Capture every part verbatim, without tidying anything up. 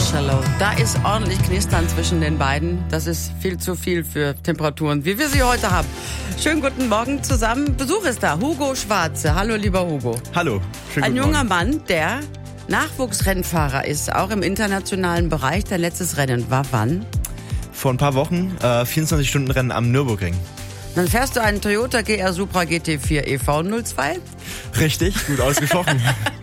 Marshmallow. Da ist ordentlich Knistern zwischen den beiden. Das ist viel zu viel für Temperaturen, wie wir sie heute haben. Schönen guten Morgen zusammen. Besuch ist da, Hugo Schwarze. Hallo, lieber Hugo. Hallo. Schönen Ein guten junger Morgen. Mann, der Nachwuchsrennfahrer ist, auch im internationalen Bereich. Dein letztes Rennen war wann? Vor ein paar Wochen äh, vierundzwanzig-Stunden-Rennen am Nürburgring. Dann fährst du einen Toyota G R Supra G T vier E V null zwei. Richtig, gut ausgesprochen.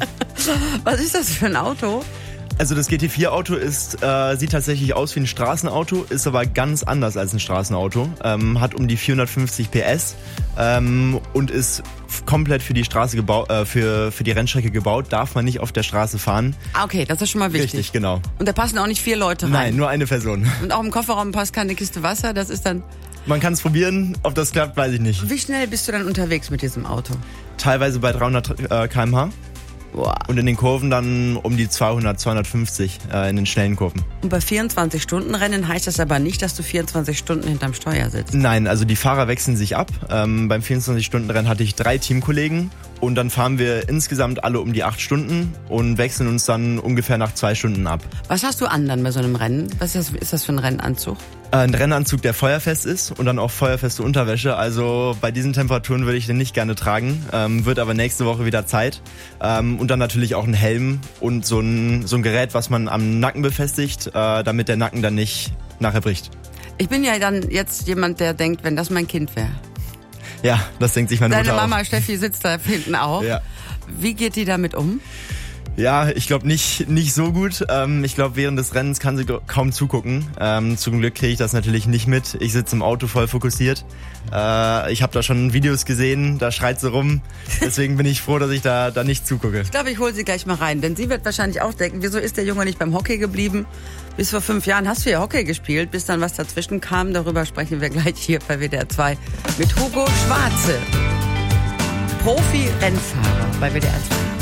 Was ist das für ein Auto? Also das G T vier Auto ist, äh, sieht tatsächlich aus wie ein Straßenauto, ist aber ganz anders als ein Straßenauto. Ähm, hat um die vierhundertfünfzig P S ähm, und ist f- komplett für die Straße gebaut, äh, für, für die Rennstrecke gebaut. Darf man nicht auf der Straße fahren. Ah, okay, das ist schon mal wichtig. Richtig, genau. Und da passen auch nicht vier Leute rein. Nein, nur eine Person. Und auch im Kofferraum passt keine Kiste Wasser. Das ist dann. Man kann es probieren, ob das klappt, weiß ich nicht. Wie schnell bist du dann unterwegs mit diesem Auto? Teilweise bei dreihundert Kilometer pro Stunde. Boah. Und in den Kurven dann um die zweihundert, zweihundertfünfzig äh, in den schnellen Kurven. Und bei vierundzwanzig-Stunden-Rennen heißt das aber nicht, dass du vierundzwanzig Stunden hinterm Steuer sitzt. Nein, also die Fahrer wechseln sich ab. Ähm, beim vierundzwanzig-Stunden-Rennen hatte ich drei Teamkollegen und dann fahren wir insgesamt alle um die acht Stunden und wechseln uns dann ungefähr nach zwei Stunden ab. Was hast du an dann bei so einem Rennen? Was ist das, ist das für ein Rennanzug? Äh, ein Rennanzug, der feuerfest ist und dann auch feuerfeste Unterwäsche. Also bei diesen Temperaturen würde ich den nicht gerne tragen, ähm, wird aber nächste Woche wieder Zeit. Ähm, und dann natürlich auch ein Helm und so ein, so ein Gerät, was man am Nacken befestigt, äh, damit der Nacken dann nicht nachher bricht. Ich bin ja dann jetzt jemand, der denkt, wenn das mein Kind wäre. Ja, das denkt sich meine Deine Mutter Mama auch. Steffi sitzt da hinten auch. Ja. Wie geht die damit um? Ja, ich glaube nicht nicht so gut. Ähm, ich glaube, während des Rennens kann sie kaum zugucken. Ähm, zum Glück kriege ich das natürlich nicht mit. Ich sitze im Auto voll fokussiert. Äh, ich habe da schon Videos gesehen, da schreit sie rum. Deswegen bin ich froh, dass ich da, da nicht zugucke. Ich glaube, ich hole sie gleich mal rein, denn sie wird wahrscheinlich auch denken, wieso ist der Junge nicht beim Hockey geblieben? Bis vor fünf Jahren hast du ja Hockey gespielt, bis dann was dazwischen kam. Darüber sprechen wir gleich hier bei W D R zwei mit Hugo Schwarze, Profi-Rennfahrer bei W D R zwei.